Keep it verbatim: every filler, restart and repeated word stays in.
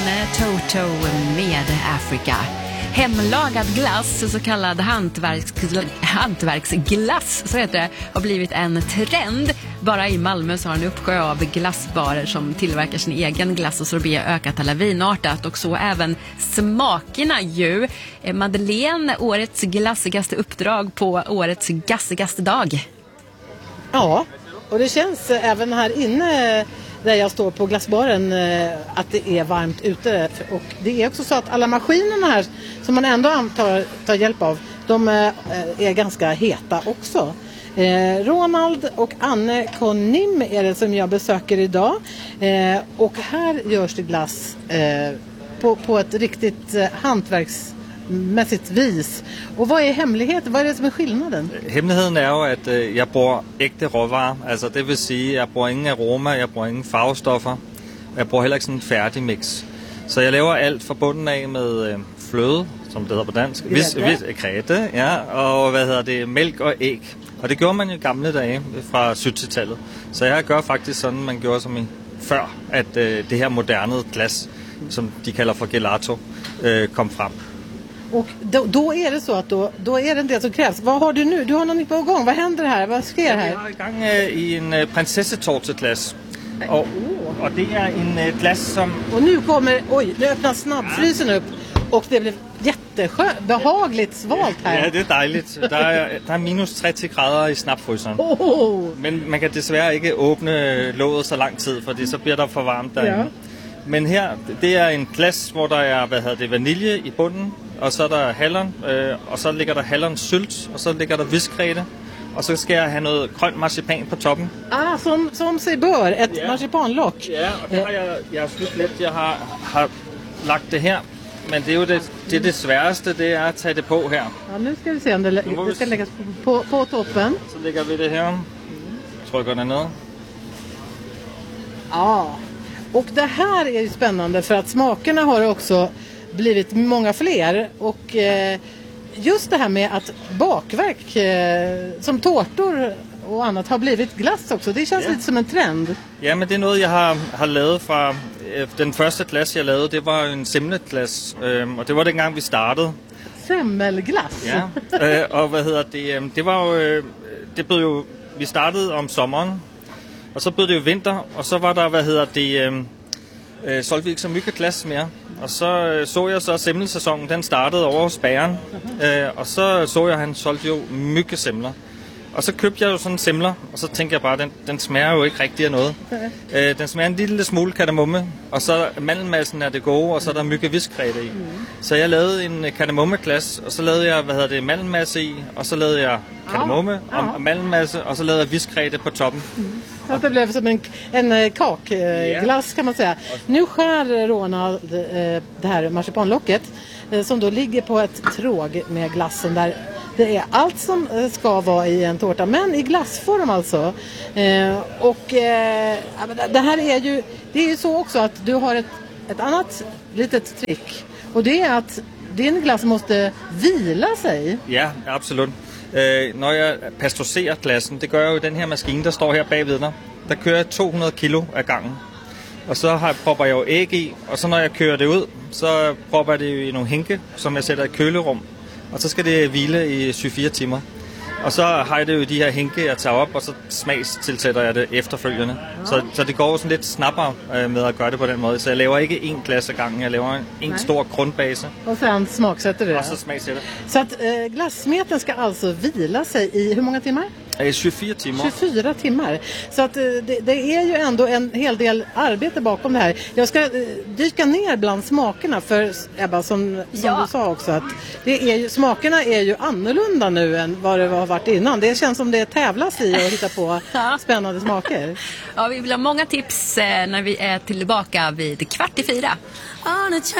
Anne Toto med Afrika. Hemlagad glass, så kallad hantverks, hantverksglass, så heter det, har blivit en trend. Bara i Malmö så har en uppsjö av glassbarer som tillverkar sin egen glass och sorbet ökat lavinartat, och så även smakerna ju. Madeleine, årets glassigaste uppdrag på årets gassigaste dag. Ja, och det känns även här inne där jag står på glassbaren att det är varmt ute. Och det är också så att alla maskinerna här som man ändå antar tar hjälp av, de är ganska heta också. Eh, Ronald och Anne Konim är det som jag besöker idag. Eh, och här görs det glass eh, på, på ett riktigt eh, hantverksmässigt vis. Och vad är hemligheten? Vad är det som är skillnaden? Hemligheten är ju att eh, jag bruger äkta råvarer. Alltså det vill säga, jag bruger ingen aroma, jag bruger ingen farvestoffer. Jag bruger heller inte sådan en færdig mix. Så jag laver allt från bunden af med eh, fløde, som det hedder på dansk. Vis, vis, kræte, ja, og hvad hedder det, mælk og æg. Og det gjorde man jo i gamle dage fra syttitallet. Så jeg gør faktisk sådan, man gjorde som i før, at øh, det her moderne glas, som de kalder for gelato, øh, kom frem. Och då, då är det så att då, då är det en del som krävs. Vad har du nu? Du har något på gång. Vad händer här? Vad sker här? Jag har i gang øh, i en øh, prinsessetårteglas. Och, och det är en äh, glas som... Och nu kommer... Oj, nu öppnar snabbfrysen upp. Och det blev jätteskönt, behagligt svalt här. Ja, det är dejligt. Der är, der är minus trettio grader i snabbfryseren. Oh. Men man kan desværre ikke åbne låget så lang tid, fordi så bliver der for varmt derinde. Ja. Men her, det er en glas, hvor der er, hvad hedder det, vanilje i bunden, og så er der hallon, øh, og så ligger der hallonsylt, og så ligger der viskræte, og så skal jeg have noget grønt marcipan på toppen. Ah, som, som sig bör, ett ja. marcipanlock. Ja, og det har jeg, jeg har slut let, jeg har, har lagt det her. Men det är ju det, det, det svåraste, det är att ta det på här. Ja, nu ska vi se om det, det ska läggas på, på, på toppen. Så lägger vi det här. Trycker det ner. Ja, och det här är ju spännande för att smakerna har också blivit många fler. Och eh, just det här med att bakverk eh, som tårtor och annat har blivit glass också. Det känns ja. lite som en trend. Ja, men det är något jag har, har lavet från... Den första glass jag lavede, det var en semmelglas, øh, och det var den gång vi startade. Semmelglass? Ja, øh, och vad heter det? Det var ju, det blev ju, vi startade om sommaren, och så blev det ju vinter, och så var där, vad heter det, øh, sålde vi inte så mycket glass mer. Och så øh, så jag så semmelsäsongen, den startade över spärren, øh, och så så jag han sålde ju mycket semler. Och så köpte jag ju sådan semler, och så tänkte jag bara, den, den smager ju inte riktigt av noget. Øh, den smager en lille smule kardemomme, och så mandelmassen är det gode, och så är der mycket viskræte i. Mm. Så jeg lavede en kardemommeglas, og så lavede jeg, hvad hedder det, mandelmasse i, og så lavede jeg kardemomme ja. og, og mandelmasse, och så lavede jag viskræte på toppen. Mm. Så att det blev som en, en kakglass yeah. kan man säga. Nu skär Ronald eh, det här marsipanlocket eh, som då ligger på ett tråg med glassen där. Det är allt som ska vara i en tårta, men i glassform alltså. Eh, och eh, det här är ju, det är ju så också att du har ett, ett annat litet trick. Och det är att din glass måste vila sig. Ja, absolut. Eh, när jag pasteuriserar glassen, det gör jag ju den här maskin, der står här bagved dig. Der kører jeg to hundrede kilo ad gangen. Og så har, propper jeg jo æg i, og så når jeg kører det ud, så propper jeg det jo i nogle hænke, som jeg sætter i kølerum. Og så skal det hvile i tjugofyra timmar. Och så har jag det ju de här hänke jag tar upp, och så smagstilsætter jag det efterfølgende. Så, så det går sådan lidt snabbare med att göra det på den måde. Så jag laver inte en glas ad gangen, jag laver en Nej. stor grundbase. Och sen smaksätter det. Och så smagsætter. Så att eh, glassmeten ska alltså vila sig i hur många timmar? tjugofyra timmar. tjugofyra timmar. Så att det, det är ju ändå en hel del arbete bakom det här. Jag ska dyka ner bland smakerna för Ebba, som, som ja. du sa också, att det är ju, smakerna är ju annorlunda nu än vad det har varit innan. Det känns som det tävlas i att hitta på ja. spännande smaker. Ja, vi vill ha många tips när vi är tillbaka vid kvart i fyra.